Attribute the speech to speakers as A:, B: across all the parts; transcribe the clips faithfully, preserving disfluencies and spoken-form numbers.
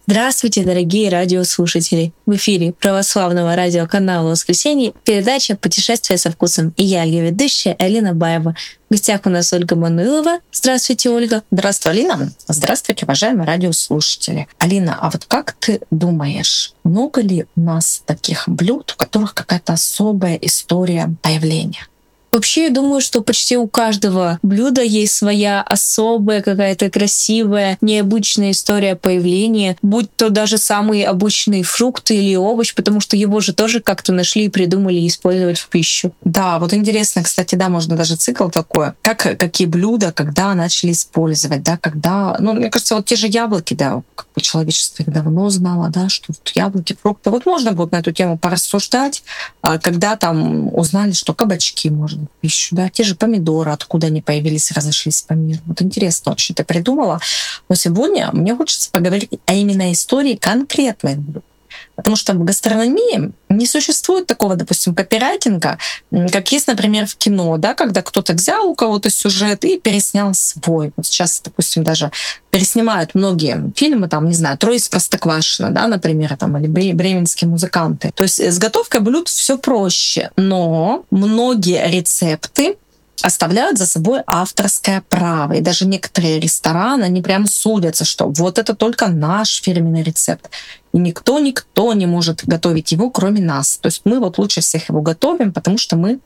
A: Здравствуйте, дорогие радиослушатели! В эфире православного радиоканала «Воскресенье» передача «Путешествие со вкусом». И я, ее ведущая Алина Баева. В гостях у нас Ольга Мануилова. Здравствуйте, Ольга.
B: Здравствуй, Алина. Здравствуйте, уважаемые радиослушатели. Алина, а вот как ты думаешь, много ли у нас таких блюд, у которых какая-то особая история появления?
A: Вообще, я думаю, что почти у каждого блюда есть своя особая, какая-то красивая, необычная история появления, будь то даже самый обычный фрукт или овощ, потому что его же тоже как-то нашли и придумали использовать в пищу.
B: Да, вот интересно, кстати, да, можно даже цикл такой, как какие блюда, когда начали использовать, да, когда, ну, мне кажется, вот те же яблоки, да, как бы человечество их давно знало, да, что вот яблоки, фрукты, вот можно будет на эту тему порассуждать, когда там узнали, что кабачки можно в пищу, да, те же помидоры, откуда они появились, разошлись по миру. Вот интересно очень ты придумала. Но сегодня мне хочется поговорить о именно истории конкретных блюд. Потому что в гастрономии не существует такого, допустим, копирайтинга, как есть, например, в кино, да, когда кто-то взял у кого-то сюжет и переснял свой. Вот сейчас, допустим, даже переснимают многие фильмы, там, не знаю, «Трое из Простоквашино», да, например, там, или «Бременские музыканты». То есть с готовкой блюд все проще, но многие рецепты оставляют за собой авторское право. И даже некоторые рестораны, они прям судятся, что вот это только наш фирменный рецепт. И никто, никто не может готовить его, кроме нас. То есть мы вот лучше всех его готовим, потому что мы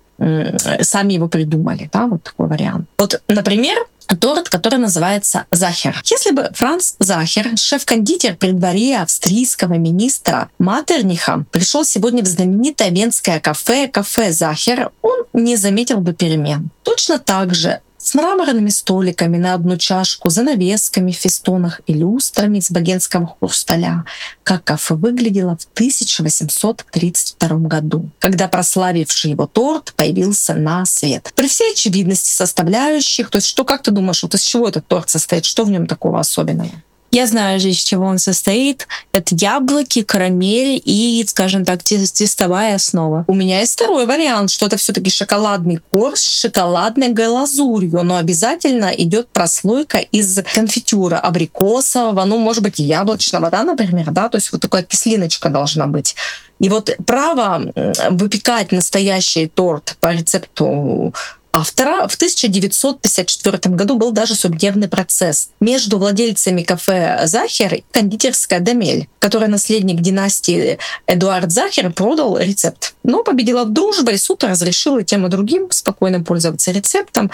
B: м- сами его придумали. Да? Вот такой вариант. Вот, например, торт, который называется «Захер». Если бы Франц Захер, шеф-кондитер при дворе австрийского министра Маттерниха, пришел сегодня в знаменитое венское кафе «Кафе Захер», он не заметил бы перемен. Точно так же с мраморными столиками на одну чашку, занавесками в фестонах и люстрами из богенского хрусталя, как кафе выглядело в тысяча восемьсот тридцать втором году, когда прославивший его торт появился на свет. При всей очевидности составляющих, то есть что, как ты думаешь, вот из чего этот торт состоит, что в нем такого особенного?
A: Я знаю же, из чего он состоит. Это яблоки, карамель и, скажем так, тестовая основа.
B: У меня есть второй вариант, что это все-таки шоколадный корж с шоколадной глазурью, но обязательно идет прослойка из конфитюра абрикосового, ну, может быть, яблочного, да, например, да, то есть вот такая кислиночка должна быть. И вот право выпекать настоящий торт по рецепту автора в тысяча девятьсот пятьдесят четвёртом году был даже судебный процесс между владельцами кафе «Захер» и кондитерская «Дамель», которой наследник династии Эдуард Захер продал рецепт. Но победила дружба, и суд разрешил и тем и другим спокойно пользоваться рецептом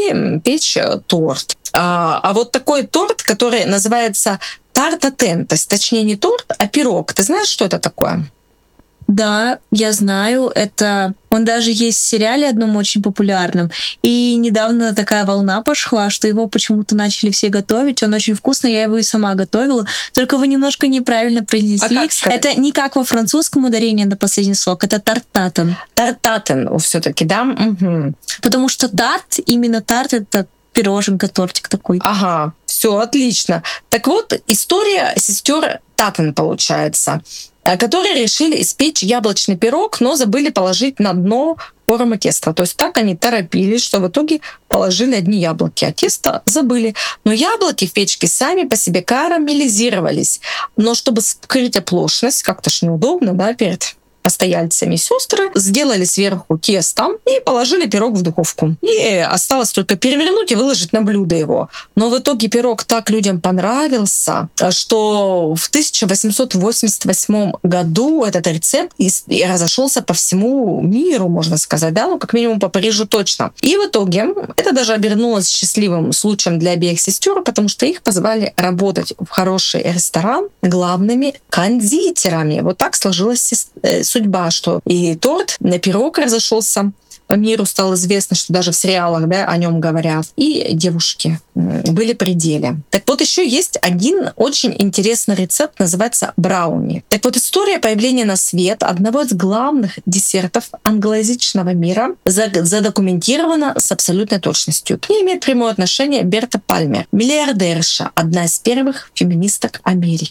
B: и печь торт. А, а вот такой торт, который называется тартатен, то есть точнее не торт, а пирог. Ты знаешь, что это такое?
A: Да, я знаю, это он даже есть в сериале одном очень популярном. И недавно такая волна пошла, что его почему-то начали все готовить. Он очень вкусный, я его и сама готовила. Только вы немножко неправильно произнесли.
B: А как сказать?
A: Это не как во французском ударении на последний слог, это тартатен.
B: Тартатен все-таки, да? Угу.
A: Потому что тарт, именно тарт, это пироженка, тортик такой.
B: Ага, все отлично. Так вот, история сестер Татен получается, которые решили испечь яблочный пирог, но забыли положить на дно форму теста. То есть так они торопились, что в итоге положили одни яблоки, а тесто забыли. Но яблоки в печке сами по себе карамелизировались. Но чтобы скрыть оплошность, как-то ж неудобно, да, перед постояльцами сестры, сделали сверху тесто и положили пирог в духовку. И осталось только перевернуть и выложить на блюдо его. Но в итоге пирог так людям понравился, что в тысяча восемьсот восемьдесят восьмом году этот рецепт и разошелся по всему миру, можно сказать, да, ну как минимум по Парижу точно. И в итоге это даже обернулось счастливым случаем для обеих сестер, потому что их позвали работать в хороший ресторан главными кондитерами. Вот так сложилась судьба, что и торт, и пирог разошелся по миру, стало известно, что даже в сериалах, да, о нем говорят, и девушки были при деле. Так вот, еще есть один очень интересный рецепт, называется брауни. Так вот, история появления на свет одного из главных десертов англоязычного мира задокументирована с абсолютной точностью. К ней имеет прямое отношение Берта Пальмер, миллиардерша, одна из первых феминисток Америки.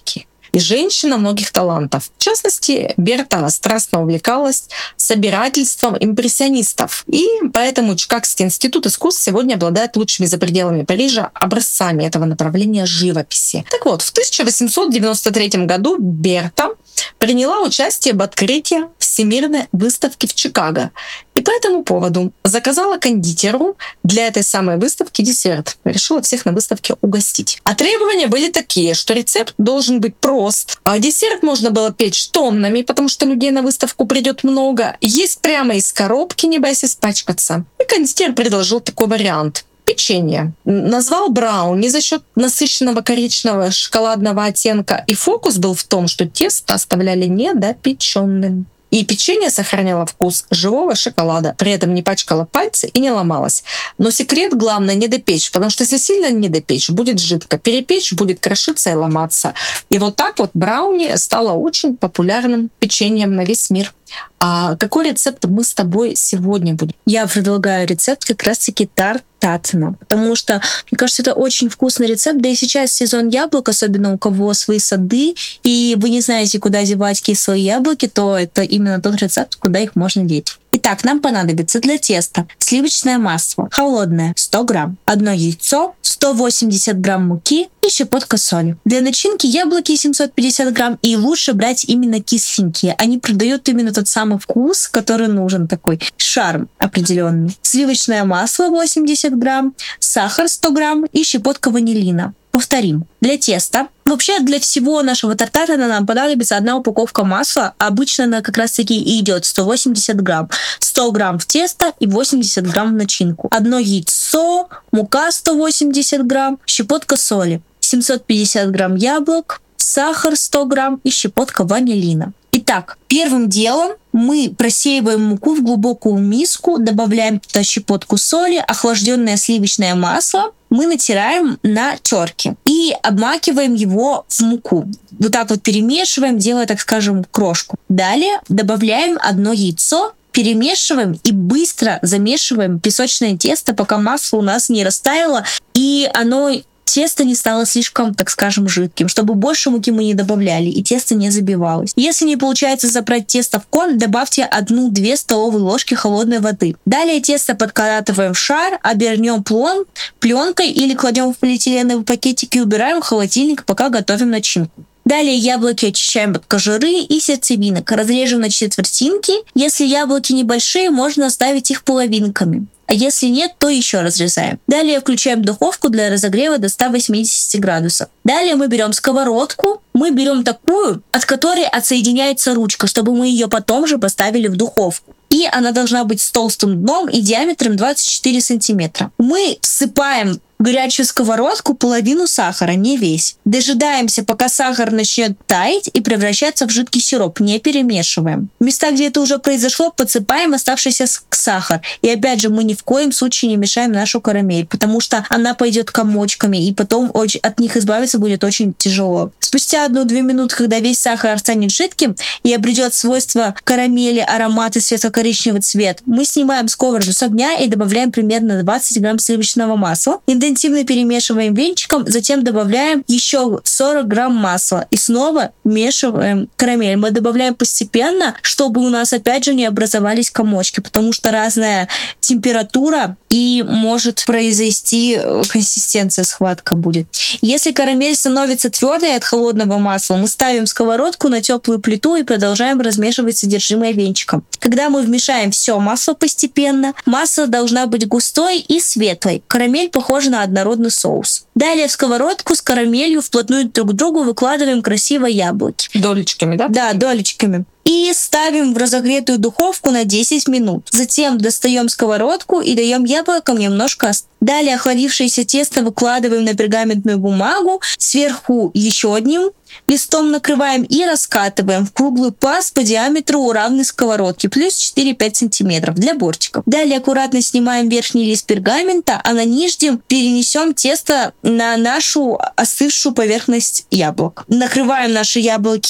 B: и женщина многих талантов. В частности, Берта страстно увлекалась собирательством импрессионистов, и поэтому Чикагский институт искусств сегодня обладает лучшими за пределами Парижа образцами этого направления живописи. Так вот, в тысяча восемьсот девяносто третьем году Берта приняла участие в открытии Всемирной выставки в Чикаго. И по этому поводу заказала кондитеру для этой самой выставки десерт. Решила всех на выставке угостить. А требования были такие, что рецепт должен быть прост. А десерт можно было печь тоннами, потому что людей на выставку придет много. Есть прямо из коробки, не боясь испачкаться. И кондитер предложил такой вариант. Печенье. Назвал брауни за счет насыщенного коричневого шоколадного оттенка. И фокус был в том, что тесто оставляли недопеченным. И печенье сохраняло вкус живого шоколада, при этом не пачкало пальцы и не ломалось. Но секрет главное не допечь, потому что если сильно не допечь, будет жидко. Перепечь будет крошиться и ломаться. И вот так вот брауни стало очень популярным печеньем на весь мир. А какой рецепт мы с тобой сегодня будем?
A: Я предлагаю рецепт как раз-таки тарт Татцена, потому что, мне кажется, это очень вкусный рецепт, да и сейчас сезон яблок, особенно у кого свои сады, и вы не знаете, куда девать кислые яблоки, то это именно тот рецепт, куда их можно деть. Итак, нам понадобится для теста сливочное масло холодное сто грамм, одно яйцо, сто восемьдесят грамм муки и щепотка соли. Для начинки яблоки семьсот пятьдесят грамм, и лучше брать именно кисленькие. Они придают именно тот самый вкус, который нужен, такой шарм определенный. Сливочное масло восемьдесят грамм, сахар сто грамм и щепотка ванилина. Повторим. Для теста, вообще для всего нашего тартатана нам понадобится одна упаковка масла. Обычно она как раз таки и идет сто восемьдесят грамм. сто грамм в тесто и восемьдесят грамм в начинку. Одно яйцо, мука сто восемьдесят грамм, щепотка соли, семьсот пятьдесят грамм яблок, сахар сто грамм и щепотка ванилина. Итак, первым делом мы просеиваем муку в глубокую миску, добавляем туда щепотку соли, охлажденное сливочное масло мы натираем на терке и обмакиваем его в муку. Вот так вот перемешиваем, делая, так скажем, крошку. Далее добавляем одно яйцо, перемешиваем и быстро замешиваем песочное тесто, пока масло у нас не растаяло и оно... Тесто не стало слишком, так скажем, жидким, чтобы больше муки мы не добавляли и тесто не забивалось. Если не получается забрать тесто в кон, добавьте одну-две столовые ложки холодной воды. Далее тесто подкатываем в шар, обернем плон, пленкой или кладем в полиэтиленовые пакетики и убираем в холодильник, пока готовим начинку. Далее яблоки очищаем от кожуры и сердцевинок, разрежем на четвертинки. Если яблоки небольшие, можно оставить их половинками. А если нет, то еще разрезаем. Далее включаем духовку для разогрева до ста восьмидесяти градусов. Далее мы берем сковородку. Мы берем такую, от которой отсоединяется ручка, чтобы мы ее потом же поставили в духовку. И она должна быть с толстым дном и диаметром двадцать четыре сантиметра. Мы всыпаем в горячую сковородку половину сахара, не весь. Дожидаемся, пока сахар начнет таять и превращаться в жидкий сироп. Не перемешиваем. В местах, где это уже произошло, подсыпаем оставшийся сахар. И опять же, мы ни в коем случае не мешаем нашу карамель, потому что она пойдет комочками, и потом от них избавиться будет очень тяжело. Спустя одну-две минуты, когда весь сахар станет жидким и обретет свойства карамели, аромат и светло-коричневый цвет, мы снимаем сковороду с огня и добавляем примерно двадцать грамм сливочного масла. Интенсивно перемешиваем венчиком, затем добавляем еще сорок грамм масла и снова вмешиваем карамель. Мы добавляем постепенно, чтобы у нас опять же не образовались комочки, потому что разная температура и может произойти консистенция, схватка будет. Если карамель становится твердой от холодного масла, мы ставим сковородку на теплую плиту и продолжаем размешивать содержимое венчиком. Когда мы вмешаем все масло постепенно, масса должна быть густой и светлой. Карамель похожа на однородный соус. Далее в сковородку с карамелью вплотную друг к другу выкладываем красиво яблоки.
B: Долечками, да?
A: Да, долечками. И ставим в разогретую духовку на десять минут. Затем достаем сковородку и даем яблокам немножко остыть. Далее охладившееся тесто выкладываем на пергаментную бумагу, сверху еще одним листом накрываем и раскатываем в круглый паз по диаметру у равной сковородки, плюс четыре-пять сантиметров для бортиков. Далее аккуратно снимаем верхний лист пергамента, а на нижнем перенесем тесто на нашу остывшую поверхность яблок. Накрываем наши яблоки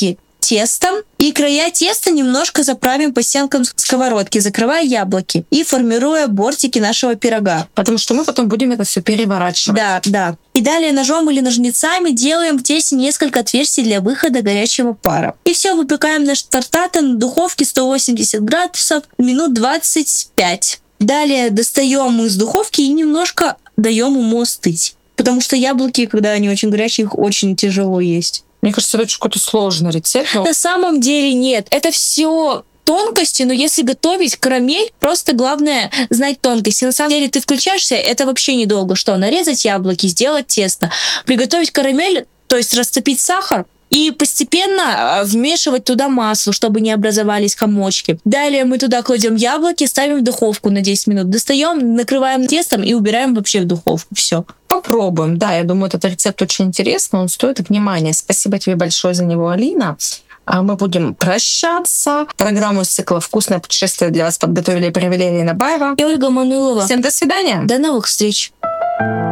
A: тестом, и края теста немножко заправим по стенкам сковородки, закрывая яблоки и формируя бортики нашего пирога.
B: Потому что мы потом будем это все переворачивать.
A: Да, да. И далее ножом или ножницами делаем в тесте несколько отверстий для выхода горячего пара. И все, выпекаем наш тартата на духовке сто восемьдесят градусов минут двадцать пять. Далее достаем из духовки и немножко даем ему остыть. Потому что яблоки, когда они очень горячие, их очень тяжело есть.
B: Мне кажется, это какой-то сложный рецепт. Но...
A: На самом деле нет. Это все тонкости, но если готовить карамель, просто главное знать тонкости. На самом деле ты включаешься, это вообще недолго. Что? Нарезать яблоки, сделать тесто, приготовить карамель, то есть растопить сахар, и постепенно вмешивать туда масло, чтобы не образовались комочки. Далее мы туда кладем яблоки, ставим в духовку на десять минут. Достаем, накрываем тестом и убираем вообще в духовку. Все.
B: Попробуем. Да, я думаю, этот рецепт очень интересный, он стоит внимания. Спасибо тебе большое за него, Алина. А мы будем прощаться. Программу из цикла «Вкусное путешествие» для вас подготовили и провели Алина Баева
A: и Ольга Мануилова.
B: Всем до свидания.
A: До новых встреч.